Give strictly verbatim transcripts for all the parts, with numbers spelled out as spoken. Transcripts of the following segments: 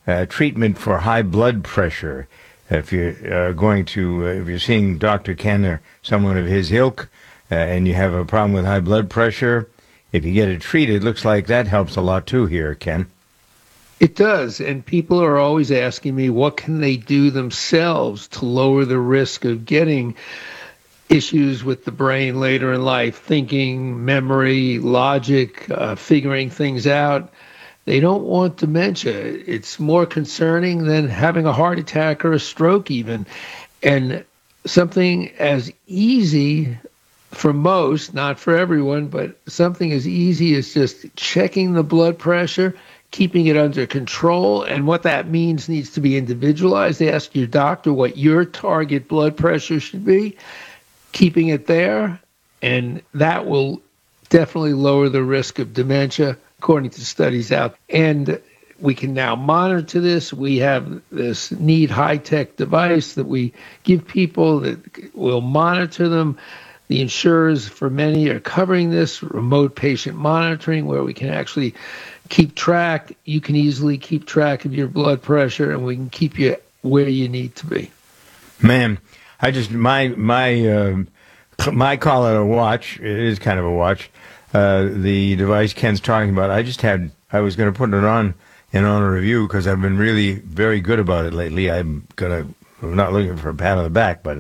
uh, treatment for high blood pressure. If you're uh, going to, uh, if you're seeing Doctor Ken or someone of his ilk, uh, and you have a problem with high blood pressure, if you get it treated, it looks like that helps a lot too here, Ken. It does, and people are always asking me, what can they do themselves to lower the risk of getting issues with the brain later in life, thinking, memory, logic, uh, figuring things out. They don't want dementia. It's more concerning than having a heart attack or a stroke even. And something as easy for most, not for everyone, but something as easy as just checking the blood pressure, keeping it under control. And what that means needs to be individualized. Ask your doctor what your target blood pressure should be, keeping it there, and that will definitely lower the risk of dementia, according to studies out. And we can now monitor this. We have this neat high-tech device that we give people that will monitor them. The insurers, for many, are covering this, remote patient monitoring, where we can actually keep track. You can easily keep track of your blood pressure, and we can keep you where you need to be. Man, I just, my, my, uh, my call it a watch, it is kind of a watch, uh, the device Ken's talking about, I just had, I was going to put it on in honor of you because I've been really very good about it lately. I'm going to, I'm not looking for a pat on the back, but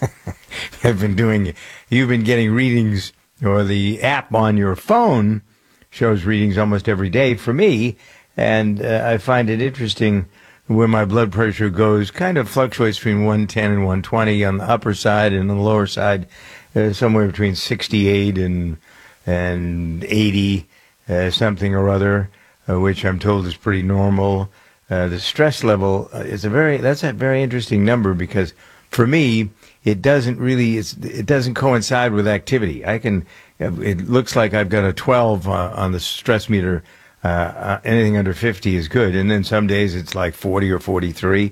I've been doing, you've been getting readings, or the app on your phone shows readings almost every day for me, and uh, I find it interesting where my blood pressure goes, kind of fluctuates between one ten and one twenty on the upper side, and on the lower side, uh, somewhere between sixty-eight and and eighty, uh, something or other, uh, which I'm told is pretty normal. Uh, the stress level is a very, that's a very interesting number, because for me, it doesn't really, it's, it doesn't coincide with activity. I can, it looks like I've got a twelve uh, on the stress meter. Uh, uh, anything under fifty is good, and then some days it's like forty or forty-three,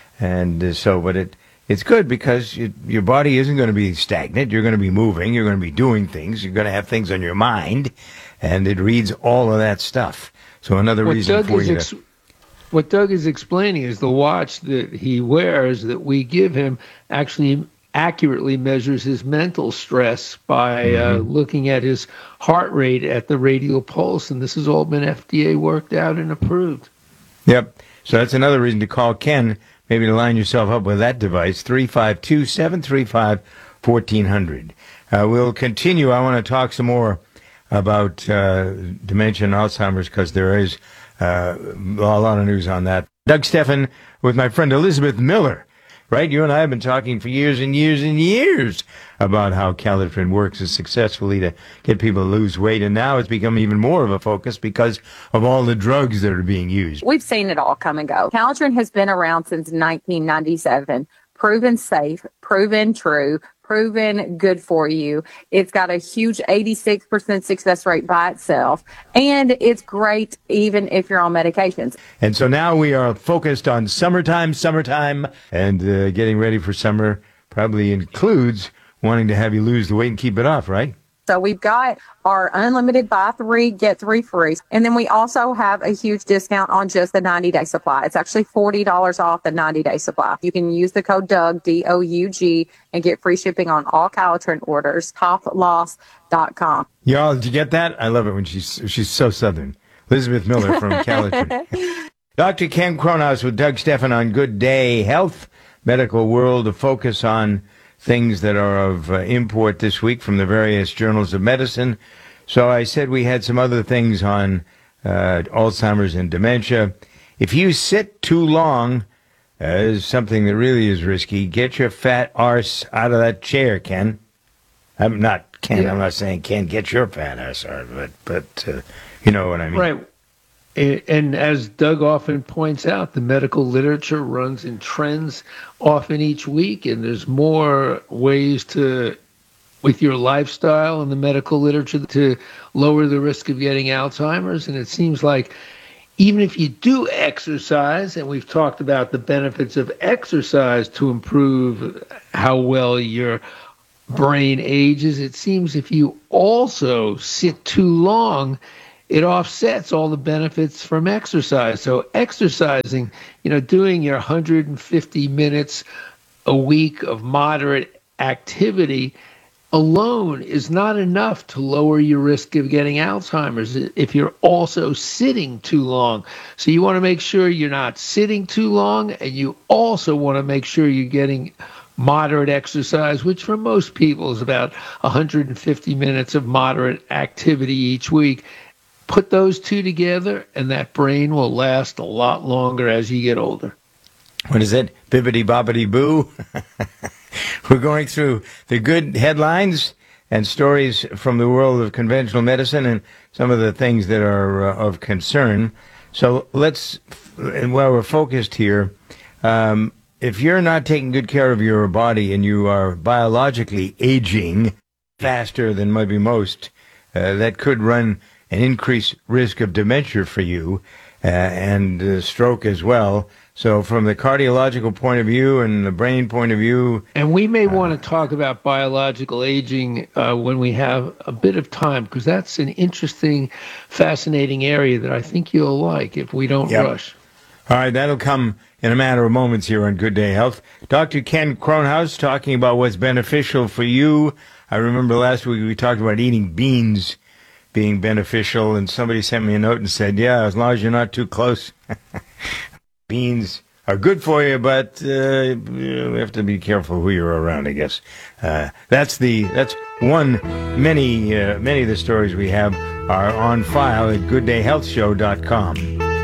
and uh, so, but it it's good because you, your body isn't going to be stagnant. You're going to be moving. You're going to be doing things. You're going to have things on your mind, and it reads all of that stuff. So another what reason Doug for is you ex- to... What Doug is explaining is the watch that he wears that we give him actually accurately measures his mental stress by mm-hmm. uh, looking at his heart rate at the radial pulse, and this has all been F D A worked out and approved. Yep. So that's another reason to call Ken, maybe to line yourself up with that device, three five two, seven three five, one four zero zero. Uh, we'll continue. I want to talk some more about uh, dementia and Alzheimer's, because there is uh, a lot of news on that. Doug Stephan with my friend Elizabeth Miller. Right? You and I have been talking for years and years and years about how Calitrin works successfully to get people to lose weight. And now it's become even more of a focus because of all the drugs that are being used. We've seen it all come and go. Calitrin has been around since nineteen ninety-seven, proven safe, proven true, proven good for you. It's got a huge eighty-six percent success rate by itself, and it's great even if you're on medications. And so now we are focused on summertime, summertime, and uh, getting ready for summer probably includes wanting to have you lose the weight and keep it off, right? So we've got our unlimited buy three, get three free. And then we also have a huge discount on just the ninety-day supply. It's actually forty dollars off the ninety-day supply. You can use the code Doug, D O U G, and get free shipping on all Calitrin orders, top loss dot com. Y'all, did you get that? I love it when she's she's so Southern. Elizabeth Miller from Calitrin. Doctor Ken Cronhaus with Doug Stephan on Good Day Health, Medical World, to focus on things that are of uh, import this week from the various journals of medicine. So I said we had some other things on uh, Alzheimer's and dementia. If you sit too long, uh, is something that really is risky. Get your fat arse out of that chair, Ken. I'm not Ken. Yeah. I'm not saying Ken, get your fat ass out of it, but uh, you know what I mean. Right. And as Doug often points out, the medical literature runs in trends often each week, and there's more ways to, with your lifestyle and the medical literature, to lower the risk of getting Alzheimer's. And it seems like even if you do exercise, and we've talked about the benefits of exercise to improve how well your brain ages, it seems if you also sit too long, it offsets all the benefits from exercise. So exercising, you know, doing your one hundred fifty minutes a week of moderate activity alone is not enough to lower your risk of getting Alzheimer's if you're also sitting too long. So you want to make sure you're not sitting too long, and you also want to make sure you're getting moderate exercise, which for most people is about one hundred fifty minutes of moderate activity each week. Put those two together, and that brain will last a lot longer as you get older. What is it? Bibbidi bobbidi boo? We're going through the good headlines and stories from the world of conventional medicine and some of the things that are uh, of concern. So let's, and while we're focused here, um, if you're not taking good care of your body and you are biologically aging faster than maybe most, uh, that could run an increased risk of dementia for you uh, and uh, stroke as well. So from the cardiological point of view and the brain point of view... And we may uh, want to talk about biological aging uh, when we have a bit of time, because that's an interesting, fascinating area that I think you'll like if we don't yep. rush. All right, that'll come in a matter of moments here on Good Day Health. Doctor Ken Kronhaus talking about what's beneficial for you. I remember last week we talked about eating beans being beneficial, and somebody sent me a note and said, yeah, as long as you're not too close... Beans are good for you, but uh, we have to be careful who you're around, I guess. Uh, that's the that's one. Many uh, many of the stories we have are on file at good day health show dot com.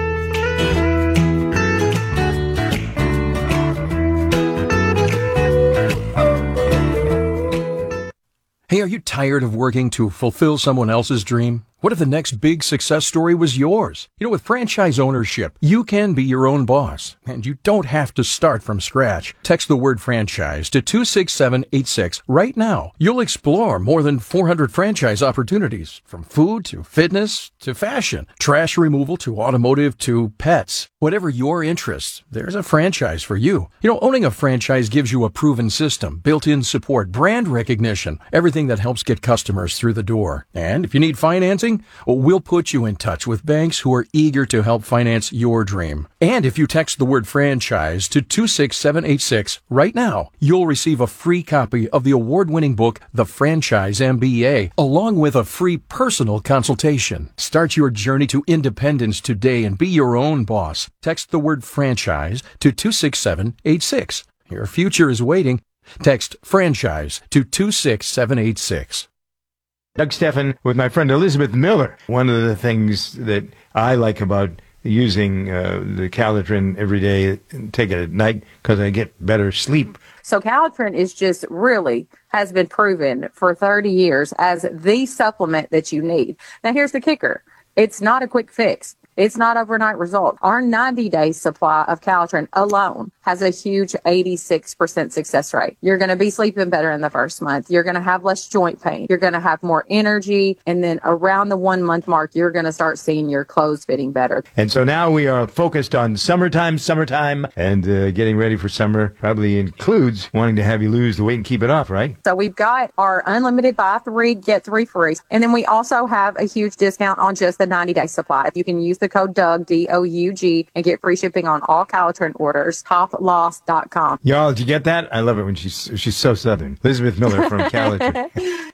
Hey, are you tired of working to fulfill someone else's dream? What if the next big success story was yours? You know, with franchise ownership, you can be your own boss, and you don't have to start from scratch. Text the word franchise to two six seven eight six right now. You'll explore more than four hundred franchise opportunities, from food to fitness to fashion, trash removal to automotive to pets. Whatever your interests, there's a franchise for you. You know, owning a franchise gives you a proven system, built-in support, brand recognition, everything that helps get customers through the door. And if you need financing, well, we'll put you in touch with banks who are eager to help finance your dream. And if you text the word franchise to two six seven eight six right now, you'll receive a free copy of the award-winning book, The Franchise M B A, along with a free personal consultation. Start your journey to independence today and be your own boss. Text the word franchise to two six seven eight six. Your future is waiting. Text franchise to two six seven eight six. Doug Stephan with my friend Elizabeth Miller. One of the things that I like about using uh, the Calitrin every day, and take it at night, because I get better sleep. So Calitrin is just really has been proven for thirty years as the supplement that you need. Now, here's the kicker. It's not a quick fix. It's not overnight result. Our ninety-day supply of Calitrin alone has a huge eighty-six percent success rate. You're going to be sleeping better in the first month. You're going to have less joint pain. You're going to have more energy. And then around the one month mark, you're going to start seeing your clothes fitting better. And so now we are focused on summertime, summertime, and uh, getting ready for summer probably includes wanting to have you lose the weight and keep it off, right? So we've got our unlimited buy three, get three free. And then we also have a huge discount on just the ninety-day supply. If you can use the code Doug, D O U G, and get free shipping on all Calitrin orders, top loss dot com. Y'all, did you get that? I love it when she's she's so southern. Elizabeth Miller from Calitrin.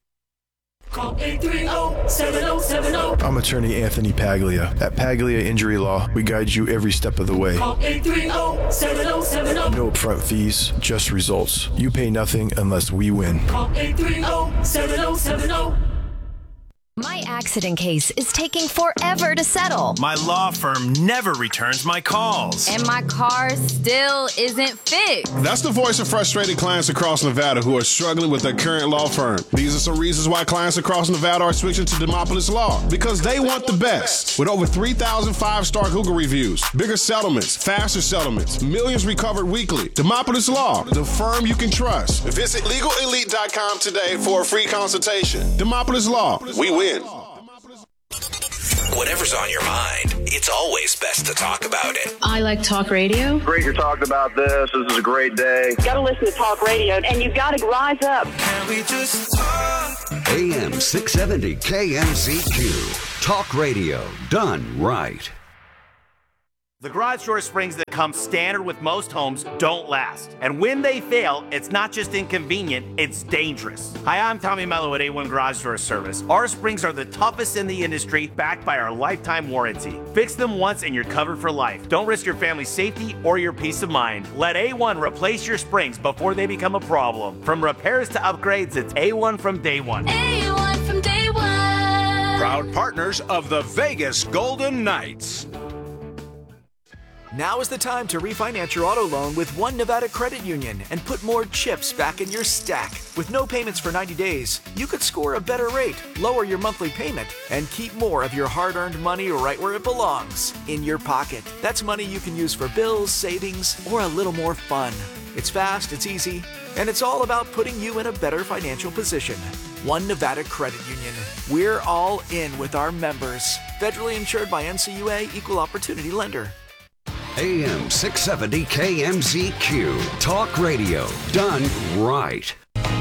Call eight three zero, seven zero seven zero. I'm attorney Anthony Paglia. At Paglia Injury Law, we guide you every step of the way. Call eight three zero, seven zero seven zero. No upfront fees, just results. You pay nothing unless we win. Call eight three zero, seven zero seven zero. My accident case is taking forever to settle. My law firm never returns my calls. And my car still isn't fixed. That's the voice of frustrated clients across Nevada who are struggling with their current law firm. These are some reasons why clients across Nevada are switching to Demopolis Law. Because they want the best. With over three thousand five-star Google reviews, bigger settlements, faster settlements, millions recovered weekly. Demopolis Law, the firm you can trust. Visit legal elite dot com today for a free consultation. Demopolis Law, we win. Whatever's on your mind, it's always best to talk about it. I like talk radio. Great you're talking about this. This is a great day. You gotta listen to talk radio, and you gotta rise up. Can we just talk? A M six seventy K M Z Q. Talk radio done right. The garage door springs that come standard with most homes don't last. And when they fail, it's not just inconvenient, it's dangerous. Hi, I'm Tommy Mello at A one Garage Door Service. Our springs are the toughest in the industry, backed by our lifetime warranty. Fix them once and you're covered for life. Don't risk your family's safety or your peace of mind. Let A one replace your springs before they become a problem. From repairs to upgrades, it's A one from day one. A one from day one. Proud partners of the Vegas Golden Knights. Now is the time to refinance your auto loan with One Nevada Credit Union and put more chips back in your stack. With no payments for ninety days, you could score a better rate, lower your monthly payment, and keep more of your hard-earned money right where it belongs, in your pocket. That's money you can use for bills, savings, or a little more fun. It's fast, it's easy, and it's all about putting you in a better financial position. One Nevada Credit Union. We're all in with our members. Federally insured by N C U A, Equal Opportunity Lender. A M six seventy K M Z Q. Talk radio done right.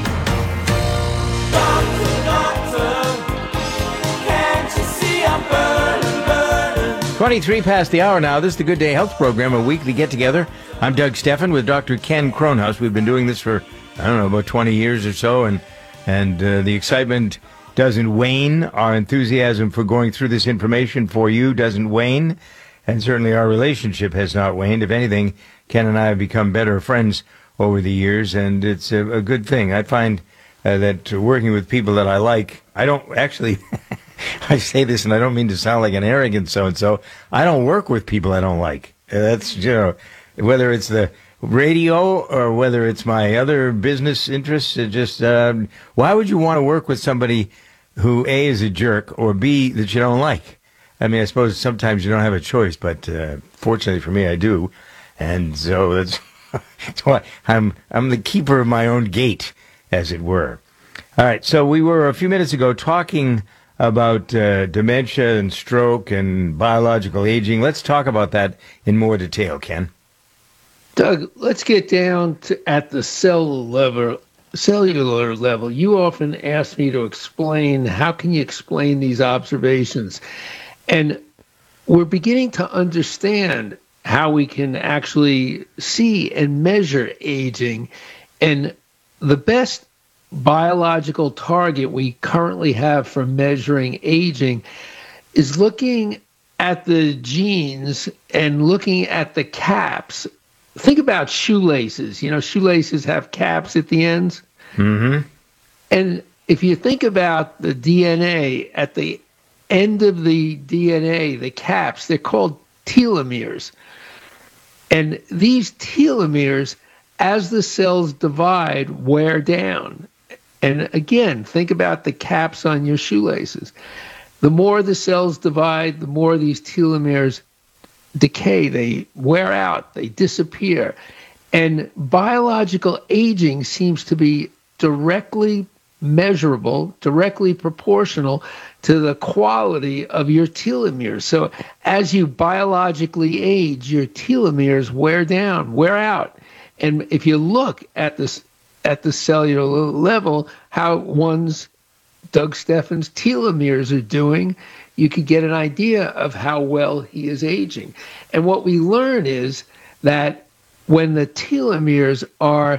Doctor, doctor, can't you see I'm burning, burning? twenty-three past the hour now. This is the Good Day Health Program, a weekly get-together. I'm Doug Steffen with Doctor Ken Kronhaus. We've been doing this for, I don't know, about twenty years or so, and, and uh, the excitement doesn't wane. Our enthusiasm for going through this information for you doesn't wane. And certainly our relationship has not waned. If anything, Ken and I have become better friends over the years, and it's a, a good thing. I find uh, that working with people that I like, I don't actually, I say this and I don't mean to sound like an arrogant so-and-so, I don't work with people I don't like. Uh, that's, you know, whether it's the radio or whether it's my other business interests, it just, uh, why would you want to work with somebody who, A, is a jerk, or B, that you don't like? I mean, I suppose sometimes you don't have a choice, but uh, fortunately for me, I do, and so that's, that's why I'm I'm the keeper of my own gate, as it were. All right, so we were a few minutes ago talking about uh, dementia and stroke and biological aging. Let's talk about that in more detail, Ken. Doug, let's get down to at the cellular level. Cellular level. You often ask me to explain how can you explain these observations. And we're beginning to understand how we can actually see and measure aging. And the best biological target we currently have for measuring aging is looking at the genes and looking at the caps. Think about shoelaces. You know, shoelaces have caps at the ends. Mm-hmm. And if you think about the D N A at the end of the D N A, the caps, they're called telomeres. And these telomeres, as the cells divide, wear down. And again, think about the caps on your shoelaces. The more the cells divide, the more these telomeres decay, they wear out, they disappear. And biological aging seems to be directly measurable, directly proportional to the quality of your telomeres. So as you biologically age, your telomeres wear down, wear out. And if you look at this at the cellular level, how one's Doug Steffen's telomeres are doing, you could get an idea of how well he is aging. And what we learn is that when the telomeres are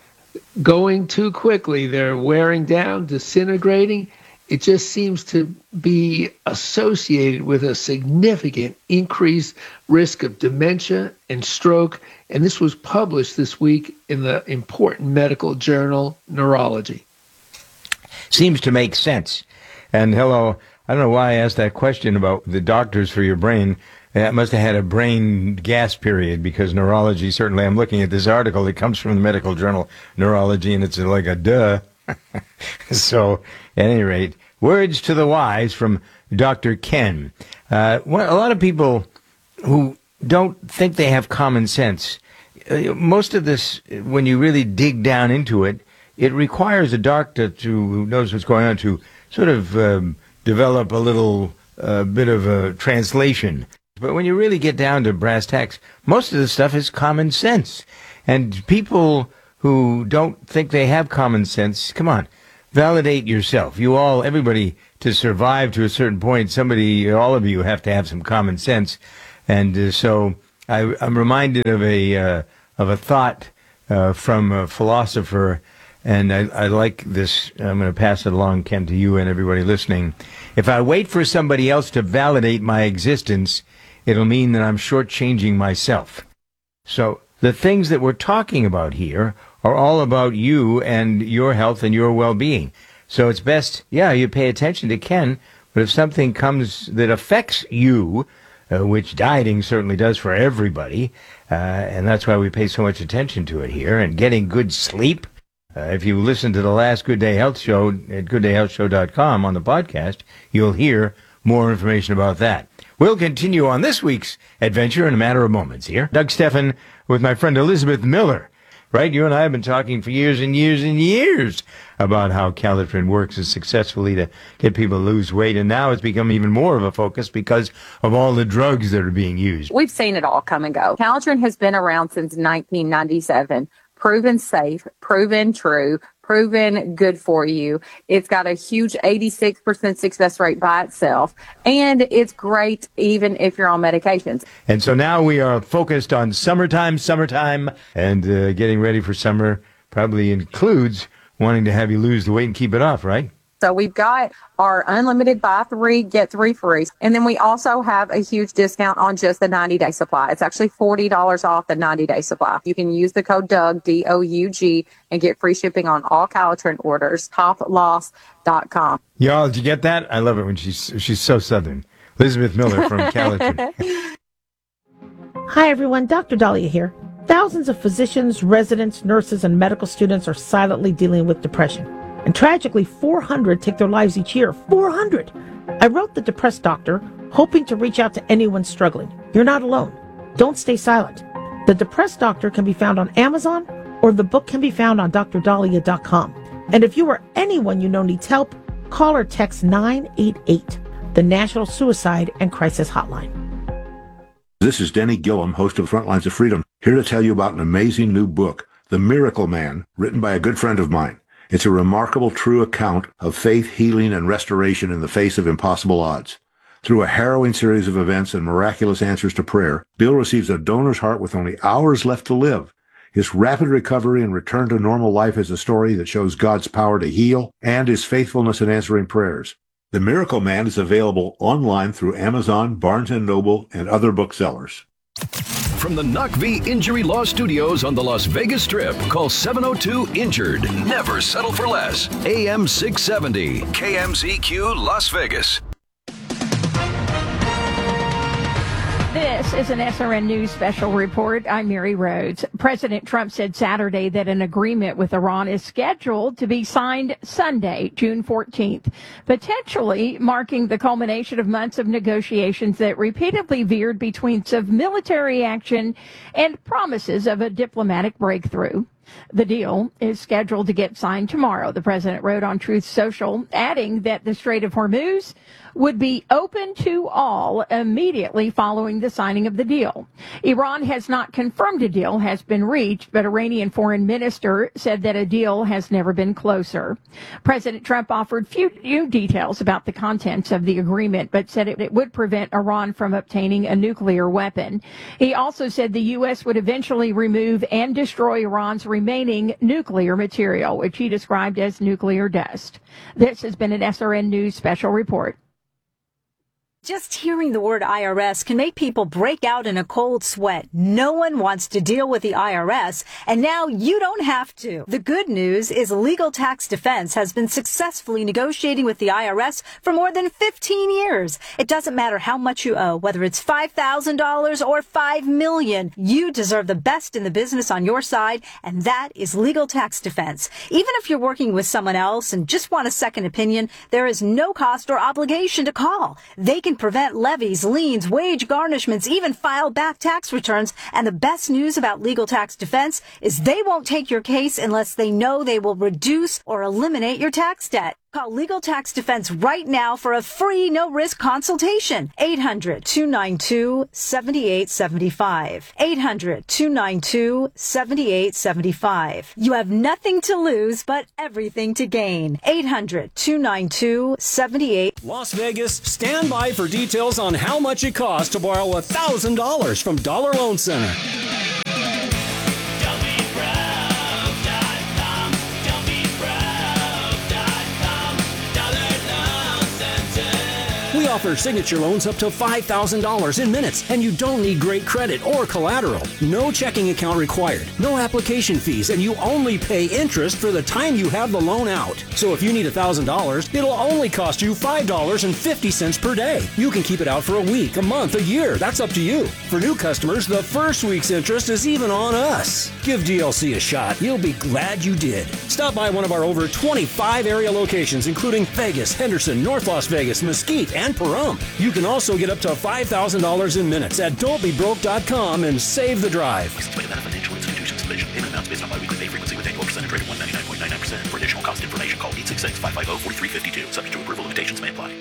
going too quickly, they're wearing down, disintegrating, it just seems to be associated with a significant increased risk of dementia and stroke. And this was published this week in the important medical journal, Neurology. Seems to make sense. And hello, I don't know why I asked that question about the doctors for your brain. That must have had a brain gas period, because neurology, certainly I'm looking at this article. It comes from the medical journal Neurology, and it's like a duh. So, at any rate, words to the wise from Doctor Ken. Uh, a lot of people who don't think they have common sense, uh, most of this, when you really dig down into it, it requires a doctor to, who knows what's going on, to sort of um, develop a little uh, bit of a translation. But when you really get down to brass tacks, most of the stuff is common sense. And people who don't think they have common sense, come on, validate yourself. You all, everybody to survive to a certain point, somebody, all of you have to have some common sense. And uh, so I, I'm reminded of a uh, of a thought uh, from a philosopher, and I, I like this. I'm going to pass it along, Ken, to you and everybody listening. If I wait for somebody else to validate my existence, it'll mean that I'm shortchanging myself. So the things that we're talking about here are all about you and your health and your well-being. So it's best, yeah, you pay attention to Ken, but if something comes that affects you, uh, which dieting certainly does for everybody, uh, and that's why we pay so much attention to it here, and getting good sleep. Uh, if you listen to the last Good Day Health show at good day health show dot com on the podcast, you'll hear more information about that. We'll continue on this week's adventure in a matter of moments here. Doug Steffen with my friend Elizabeth Miller. Right? You and I have been talking for years and years and years about how Calitrin works as successfully to get people to lose weight. And now it's become even more of a focus because of all the drugs that are being used. We've seen it all come and go. Calitrin has been around since nineteen ninety-seven. Proven safe, proven true, proven good for you. It's got a huge eighty-six percent success rate by itself, and it's great even if you're on medications. And so now we are focused on summertime, summertime, and uh, getting ready for summer probably includes wanting to have you lose the weight and keep it off, right? So we've got our unlimited buy three, get three free. And then we also have a huge discount on just the ninety-day supply. It's actually forty dollars off the ninety-day supply. You can use the code Doug, D O U G, and get free shipping on all Calitrin orders, top loss dot com. Y'all, did you get that? I love it when she's she's so Southern. Elizabeth Miller from Calitrin. Hi, everyone. Doctor Dahlia here. Thousands of physicians, residents, nurses, and medical students are silently dealing with depression. And tragically, four hundred take their lives each year. four hundred! I wrote The Depressed Doctor, hoping to reach out to anyone struggling. You're not alone. Don't stay silent. The Depressed Doctor can be found on Amazon, or the book can be found on dr dahlia dot com. And if you or anyone you know needs help, call or text nine eight eight, the National Suicide and Crisis Hotline. This is Denny Gillum, host of Frontlines of Freedom, here to tell you about an amazing new book, The Miracle Man, written by a good friend of mine. It's a remarkable, true account of faith, healing, and restoration in the face of impossible odds. Through a harrowing series of events and miraculous answers to prayer, Bill receives a donor's heart with only hours left to live. His rapid recovery and return to normal life is a story that shows God's power to heal and his faithfulness in answering prayers. The Miracle Man is available online through Amazon, Barnes and Noble, and other booksellers. From the N U C V Injury Law Studios on the Las Vegas Strip, call seven oh two injured. Never settle for less. A M six seventy. K M Z Q Las Vegas. This is an S R N News special report. I'm Mary Rhodes. President Trump said Saturday that an agreement with Iran is scheduled to be signed Sunday, June fourteenth, potentially marking the culmination of months of negotiations that repeatedly veered between some military action and promises of a diplomatic breakthrough. The deal is scheduled to get signed tomorrow, the president wrote on Truth Social, adding that the Strait of Hormuz would be open to all immediately following the signing of the deal. Iran has not confirmed a deal has been reached, but Iranian foreign minister said that a deal has never been closer. President Trump offered few new details about the contents of the agreement, but said it, it would prevent Iran from obtaining a nuclear weapon. He also said the U S would eventually remove and destroy Iran's remaining nuclear material, which he described as nuclear dust. This has been an S R N News special report. Just hearing the word I R S can make people break out in a cold sweat. No one wants to deal with the I R S, and now you don't have to. The good news is Legal Tax Defense has been successfully negotiating with the I R S for more than fifteen years. It doesn't matter how much you owe, whether it's five thousand dollars or five million dollars. You deserve the best in the business on your side, and that is Legal Tax Defense. Even if you're working with someone else and just want a second opinion, there is no cost or obligation to call. They can prevent levies, liens, wage garnishments, even file back tax returns. And the best news about Legal Tax Defense is they won't take your case unless they know they will reduce or eliminate your tax debt. Call Legal Tax Defense right now for a free no-risk consultation. eight hundred, two nine two, seven eight seven five. eight hundred, two nine two, seven eight seven five. You have nothing to lose, but everything to gain. eight hundred, two nine two, seven eight. Las Vegas, stand by for details on how much it costs to borrow one thousand dollars from Dollar Loan Center. We offer signature loans up to five thousand dollars in minutes, and you don't need great credit or collateral. No checking account required, no application fees, and you only pay interest for the time you have the loan out. So if you need one thousand dollars, it'll only cost you five dollars and fifty cents per day. You can keep it out for a week, a month, a year. That's up to you. For new customers, the first week's interest is even on us. Give D L C a shot. You'll be glad you did. Stop by one of our over twenty-five area locations, including Vegas, Henderson, North Las Vegas, Mesquite, and Pahrump. You can also get up to five thousand dollars in minutes at don't be broke dot com and save the drive. Financial institutions division. Payment amounts based on biweekly pay frequency with annual percentage rate of one hundred ninety-nine point nine nine percent. For additional cost information, call eight six six, five five zero, four three five two. Subject to approval, limitations may apply.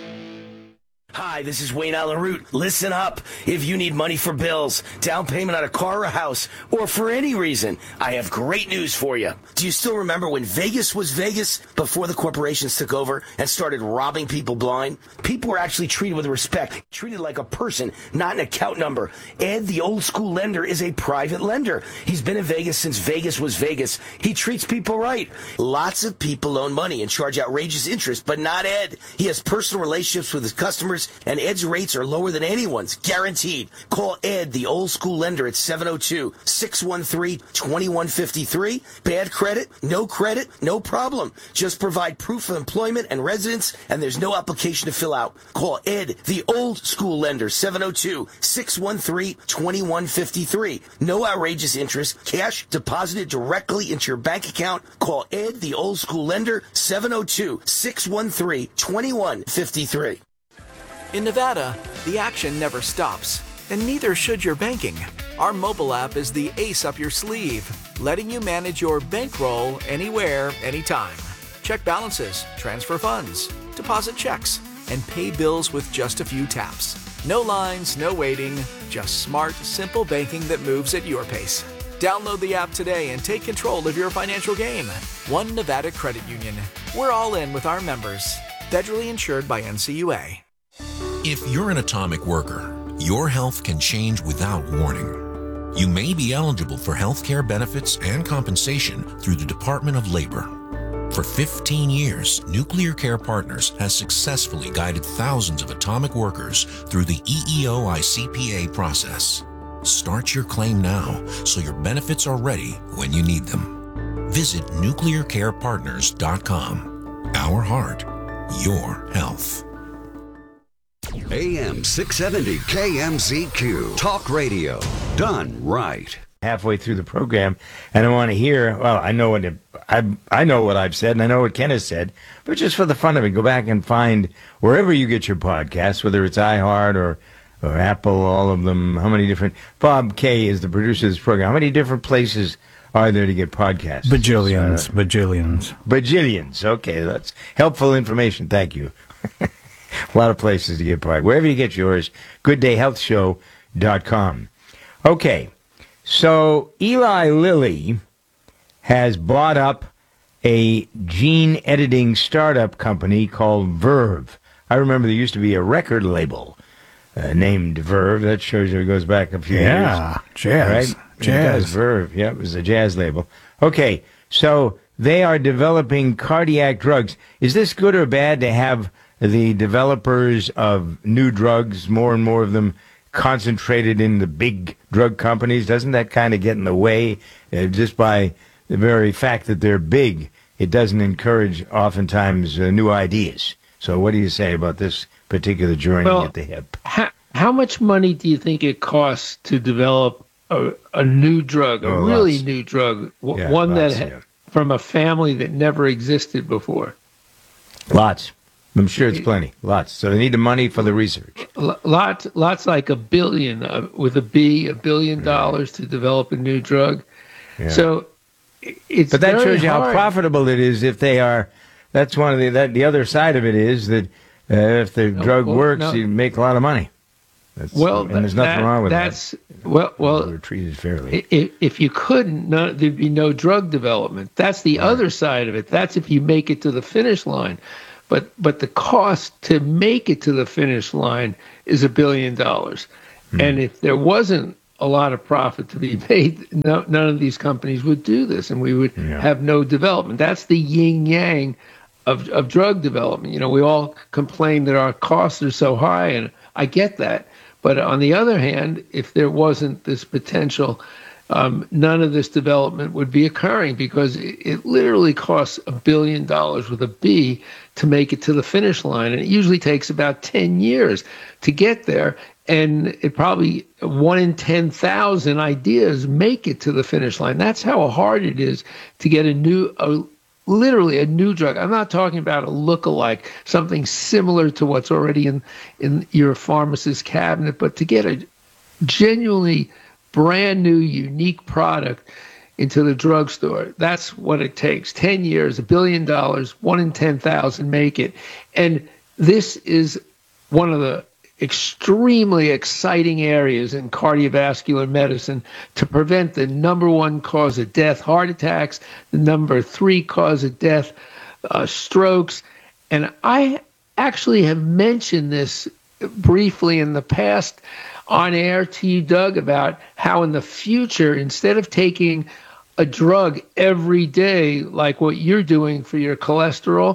Hi, this is Wayne Allen Root. Listen up. If you need money for bills, down payment on a car or a house, or for any reason, I have great news for you. Do you still remember when Vegas was Vegas before the corporations took over and started robbing people blind? People were actually treated with respect, treated like a person, not an account number. Ed, the old school lender, is a private lender. He's been in Vegas since Vegas was Vegas. He treats people right. Lots of people loan money and charge outrageous interest, but not Ed. He has personal relationships with his customers, and Ed's rates are lower than anyone's, guaranteed. Call Ed, the old school lender, at seven oh two, six one three, two one five three. Bad credit? No credit? No problem. Just provide proof of employment and residence, and there's no application to fill out. Call Ed, the old school lender, seven oh two, six one three, two one five three. No outrageous interest. Cash deposited directly into your bank account. Call Ed, the old school lender, seven oh two, six one three, two one five three. In Nevada, the action never stops, and neither should your banking. Our mobile app is the ace up your sleeve, letting you manage your bankroll anywhere, anytime. Check balances, transfer funds, deposit checks, and pay bills with just a few taps. No lines, no waiting, just smart, simple banking that moves at your pace. Download the app today and take control of your financial game. One Nevada Credit Union. We're all in with our members. Federally insured by N C U A. If you're an atomic worker, your health can change without warning. You may be eligible for health care benefits and compensation through the Department of Labor. For fifteen years, Nuclear Care Partners has successfully guided thousands of atomic workers through the E E O I C P A process. Start your claim now so your benefits are ready when you need them. Visit nuclear care partners dot com. Our heart, your health. A M six seventy K M Z Q. Talk radio. Done right. Halfway through the program, and I want to hear, well, I know what it, I I know what I've said, and I know what Ken has said, but just for the fun of it, go back and find wherever you get your podcasts, whether it's iHeart or, or Apple, all of them, how many different, Bob Kay is the producer of this program, how many different places are there to get podcasts? Bajillions, uh, bajillions. Bajillions, okay, that's helpful information, thank you. A lot of places to get podcasts. Wherever you get yours, good day health show dot com. Okay, so Eli Lilly has bought up a gene editing startup company called Verve. I remember there used to be a record label uh, named Verve. That shows you it goes back a few yeah, years. jazz. Right? Jazz. It does, Verve. Yeah, it was a jazz label. Okay, so they are developing cardiac drugs. Is this good or bad to have the developers of new drugs, more and more of them, concentrated in the big drug companies? Doesn't that kind of get in the way uh, just by the very fact that they're big? It doesn't encourage oftentimes uh, new ideas. So what do you say about this particular journey well, at the hip? How, how much money do you think it costs to develop a, a new drug, a oh, really lots. new drug, w- yeah, one lots, that yeah. from a family that never existed before? Lots. I'm sure it's plenty. Lots. So they need the money for the research. Lots, lots like a billion, uh, with a B, a billion dollars to develop a new drug. Yeah. So it's But that very shows you hard. how profitable it is if they are that's one of the that the other side of it is that uh, if the No, drug well, works, no. you make a lot of money. That's, Well, and there's nothing that- wrong with that's, that. Well, well, We're treated fairly. If, if you couldn't, no, there'd be no drug development. That's the other side of it. That's if you make it to the finish line. But but the cost to make it to the finish line is a billion dollars. Hmm. And if there wasn't a lot of profit to be made, no, none of these companies would do this, and we would Yeah. have no development. That's the yin yang of of drug development. You know, we all complain that our costs are so high, and I get that. But on the other hand, if there wasn't this potential, um, none of this development would be occurring, because it, it literally costs a billion dollars with a B to make it to the finish line. And it usually takes about ten years to get there. And it probably one in ten thousand ideas make it to the finish line. That's how hard it is to get a new, a, literally a new drug. I'm not talking about a look-alike, something similar to what's already in, in your pharmacist's cabinet, but to get a genuinely brand new, unique product into the drugstore. That's what it takes. ten years, a billion dollars, one in ten thousand make it. And this is one of the extremely exciting areas in cardiovascular medicine to prevent the number one cause of death, heart attacks, the number three cause of death, uh, strokes. And I actually have mentioned this briefly in the past on air to you, Doug, about how in the future, instead of taking a drug every day like what you're doing for your cholesterol,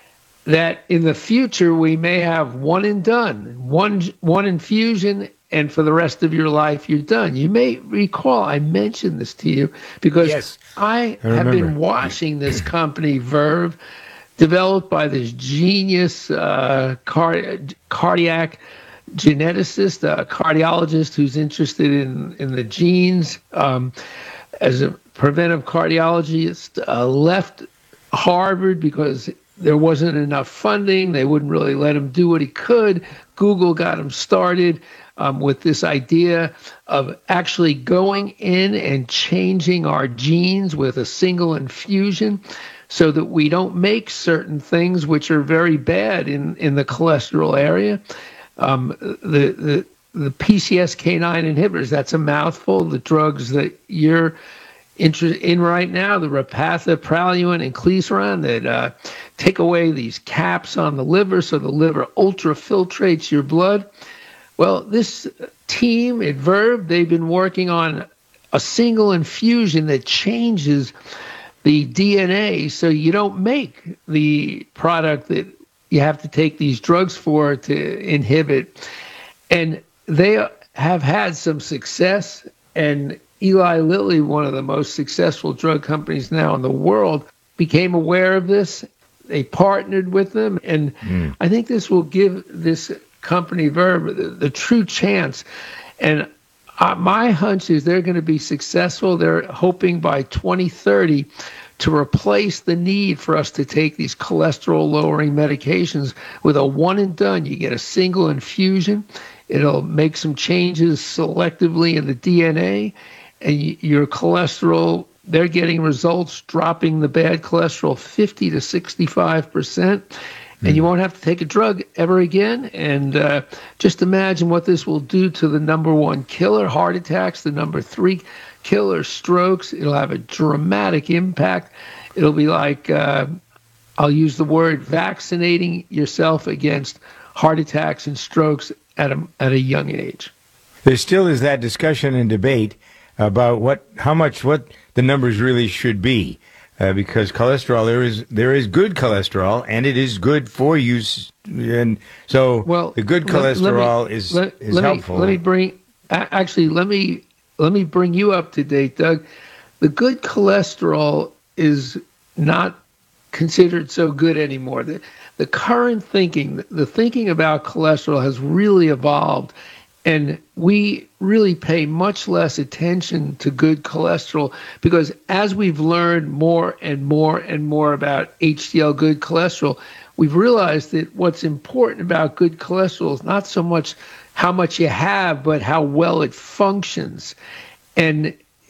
that in the future we may have one and done, one one infusion, and for the rest of your life you're done. You may recall I mentioned this to you because Yes. I, I have been remember. watching this company, Verve, developed by this genius uh, card- cardiac geneticist, a cardiologist who's interested in, in the genes. Um, as a preventive cardiologist, uh, left Harvard because there wasn't enough funding. They wouldn't really let him do what he could. Google got him started um, with this idea of actually going in and changing our genes with a single infusion so that we don't make certain things which are very bad in, in the cholesterol area. Um, the, the, the P C S K nine inhibitors, that's a mouthful. The drugs that you're interested in right now, the Repatha, Praluent, and Inclisiran, that uh, take away these caps on the liver so the liver ultrafiltrates your blood. Well, this team at Verve, they've been working on a single infusion that changes the D N A so you don't make the product that you have to take these drugs for to inhibit. And they have had some success, and Eli Lilly, one of the most successful drug companies now in the world, became aware of this. They partnered with them, and mm. I think this will give this company, Verve, the, the true chance. And uh, my hunch is they're going to be successful. They're hoping by twenty thirty to replace the need for us to take these cholesterol-lowering medications with a one-and-done. You get a single infusion. It'll make some changes selectively in the D N A, and your cholesterol, they're getting results dropping the bad cholesterol fifty to sixty-five percent, and you won't have to take a drug ever again. And uh, just imagine what this will do to the number one killer, heart attacks, the number three killer, strokes. It'll have a dramatic impact. It'll be like, uh, I'll use the word, vaccinating yourself against heart attacks and strokes at a, at a young age. There still is that discussion and debate about what, how much, what the numbers really should be, uh, because cholesterol, there is there is good cholesterol, and it is good for you, and so well, the good let, cholesterol let me, is let, is let helpful. Me, let me bring actually let me let me bring you up to date, Doug. The good cholesterol is not considered so good anymore. The, the current thinking, the thinking about cholesterol has really evolved, and we really pay much less attention to good cholesterol because as we've learned more and more and more about H D L good cholesterol, we've realized that what's important about good cholesterol is not so much how much you have, but how well it functions. And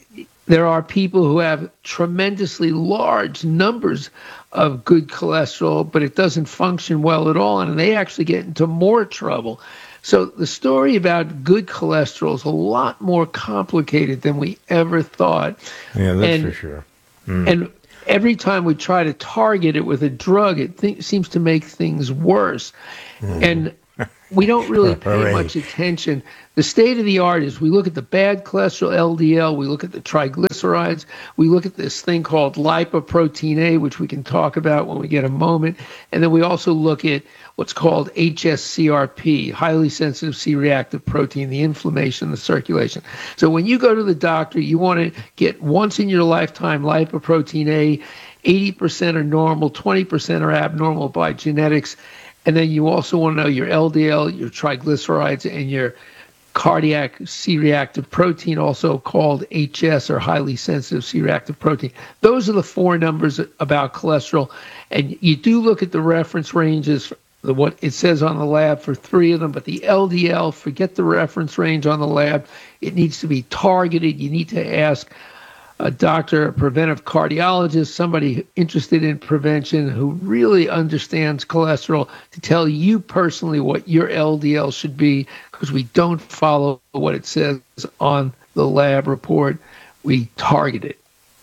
there are people who have tremendously large numbers of good cholesterol, but it doesn't function well at all, and they actually get into more trouble. So the story about good cholesterol is a lot more complicated than we ever thought. Yeah, that's and, for sure. Mm. And every time we try to target it with a drug, it th- seems to make things worse. Mm. And we don't really pay much attention. The state of the art is we look at the bad cholesterol, L D L, we look at the triglycerides, we look at this thing called lipoprotein A, which we can talk about when we get a moment, and then we also look at what's called H S C R P, highly sensitive C-reactive protein, the inflammation in the circulation. So when you go to the doctor, you want to get once in your lifetime lipoprotein A, eighty percent are normal, twenty percent are abnormal by genetics. And then you also want to know your L D L, your triglycerides, and your cardiac C-reactive protein, also called H S, or highly sensitive C-reactive protein. Those are the four numbers about cholesterol. And you do look at the reference ranges, what it says on the lab for three of them, but the L D L, forget the reference range on the lab. It needs to be targeted. You need to ask a doctor, a preventive cardiologist, somebody interested in prevention who really understands cholesterol to tell you personally what your L D L should be, because we don't follow what it says on the lab report. We target it.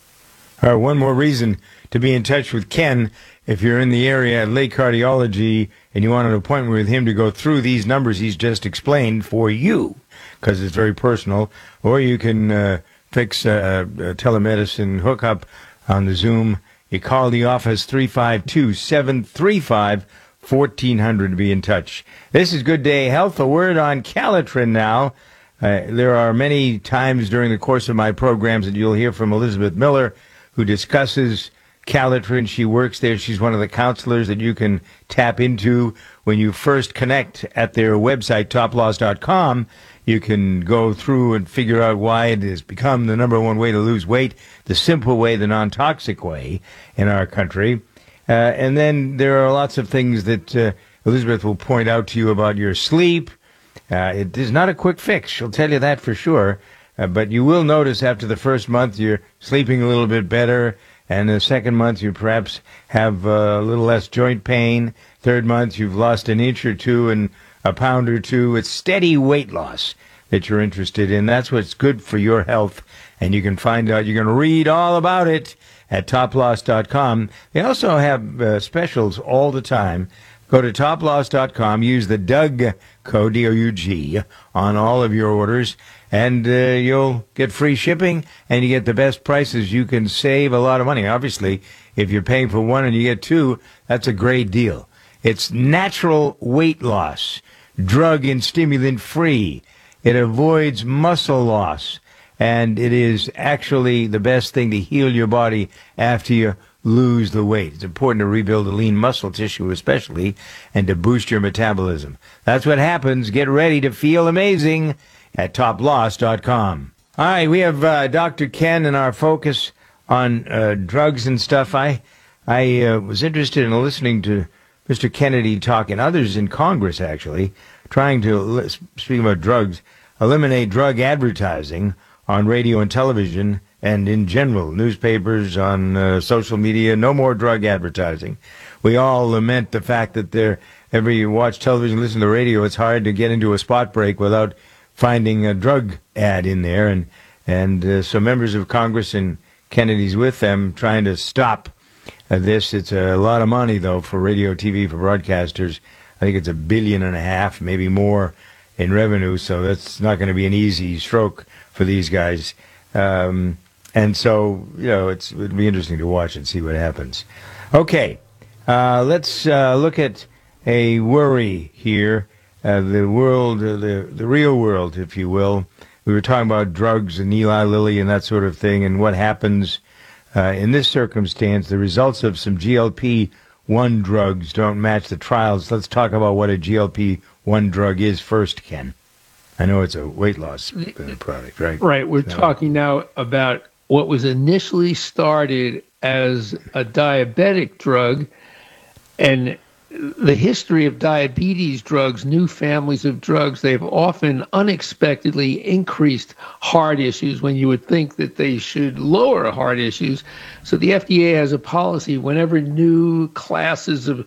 All right, one more reason to be in touch with Ken. If you're in the area at Lake Cardiology and you want an appointment with him to go through these numbers he's just explained for you, because it's very personal, or you can uh, fix a, a telemedicine hookup on the Zoom. You call the office three five two, seven three five, one four zero zero to be in touch. This is Good Day Health. A word on Calitrin now. Uh, there are many times during the course of my programs that you'll hear from Elizabeth Miller, who discusses Calitrin. She works there. She's one of the counselors that you can tap into when you first connect at their website, top loss dot com. You can go through and figure out why it has become the number one way to lose weight, the simple way, the non-toxic way in our country. Uh, and then there are lots of things that uh, Elizabeth will point out to you about your sleep. Uh, it is not a quick fix. She'll tell you that for sure. Uh, but you will notice after the first month you're sleeping a little bit better. And the second month you perhaps have uh, a little less joint pain. Third month you've lost an inch or two and a pound or two. It's steady weight loss that you're interested in. That's what's good for your health. And you can find out, you can read all about it at top loss dot com. They also have uh, specials all the time. Go to top loss dot com, use the Doug code, D O U G, on all of your orders, and uh, you'll get free shipping, and you get the best prices. You can save a lot of money. Obviously, if you're paying for one and you get two, that's a great deal. It's natural weight loss, drug and stimulant free. It avoids muscle loss, and it is actually the best thing to heal your body after you lose the weight. It's important to rebuild the lean muscle tissue especially, and to boost your metabolism. That's what happens. Get ready to feel amazing at top loss dot com. All right, we have uh, Doctor Ken and our focus on uh, drugs and stuff. I I uh, was interested in listening to Mister Kennedy talk, and others in Congress actually, trying to, speaking about drugs, eliminate drug advertising on radio and television and in general, newspapers, on uh, social media. No more drug advertising. We all lament the fact that there, every you watch television, listen to the radio, it's hard to get into a spot break without finding a drug ad in there. And, and uh, so members of Congress and Kennedy's with them trying to stop uh, this. It's a lot of money, though, for radio, T V, for broadcasters. I think it's a billion and a half, maybe more in revenue. So that's not going to be an easy stroke for these guys. Um, and so, you know, it's, it'll be interesting to watch and see what happens. Okay, uh, let's uh, look at a worry here. Uh, the world, uh, the, the real world, if you will. We were talking about drugs and Eli Lilly and that sort of thing, and what happens uh, in this circumstance. The results of some G L P one drugs don't match the trials. Let's talk about what a G L P one drug is first, Ken. I know it's a weight loss product, right? Right. We're so. talking now about what was initially started as a diabetic drug, and the history of diabetes drugs, new families of drugs, they've often unexpectedly increased heart issues when you would think that they should lower heart issues. So the F D A has a policy whenever new classes of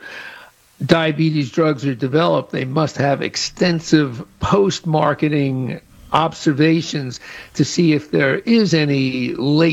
diabetes drugs are developed, they must have extensive post-marketing observations to see if there is any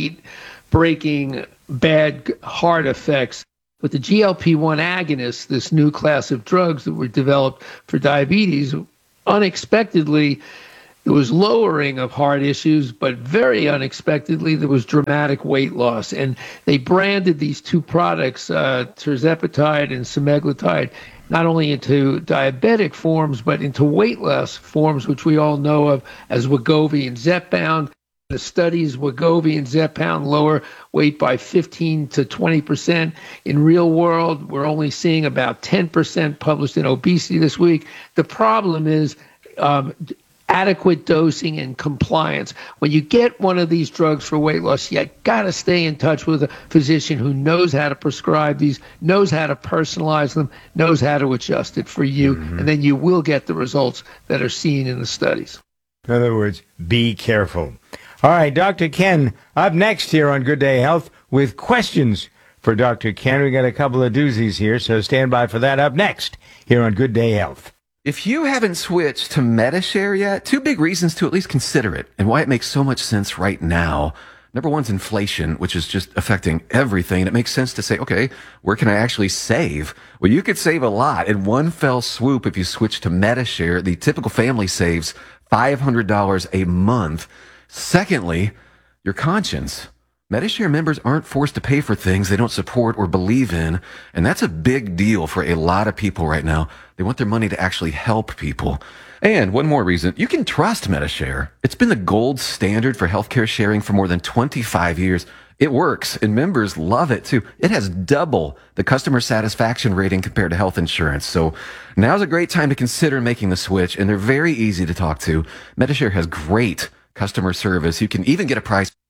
late-breaking bad heart effects. With the G L P one agonists, this new class of drugs that were developed for diabetes, unexpectedly, there was lowering of heart issues, but very unexpectedly, there was dramatic weight loss. And they branded these two products, uh, tirzepatide and semaglutide, not only into diabetic forms, but into weight loss forms, which we all know of as Wegovy and Zepbound. The studies, Wegovy and Zepbound lower weight by fifteen to twenty percent. In real world, we're only seeing about ten percent published in Obesity this week. The problem is um, adequate dosing and compliance. When you get one of these drugs for weight loss, you got to stay in touch with a physician who knows how to prescribe these, knows how to personalize them, knows how to adjust it for you, mm-hmm. and then you will get the results that are seen in the studies. In other words, be careful. All right, Doctor Ken, up next here on Good Day Health with questions for Doctor Ken. We got a couple of doozies here, so stand by for that up next here on Good Day Health. If you haven't switched to Medi-Share yet, two big reasons to at least consider it and why it makes so much sense right now. Number one's inflation, which is just affecting everything. And it makes sense to say, okay, where can I actually save? Well, you could save a lot in one fell swoop if you switch to Medi-Share. The typical family saves five hundred dollars a month. Secondly, your conscience. Medi-Share members aren't forced to pay for things they don't support or believe in, and that's a big deal for a lot of people right now. They want their money to actually help people. And one more reason, you can trust Medi-Share. It's been the gold standard for healthcare sharing for more than twenty-five years. It works, and members love it too. It has double the customer satisfaction rating compared to health insurance. So now's a great time to consider making the switch, and they're very easy to talk to. Medi-Share has great customer service. You can even get a price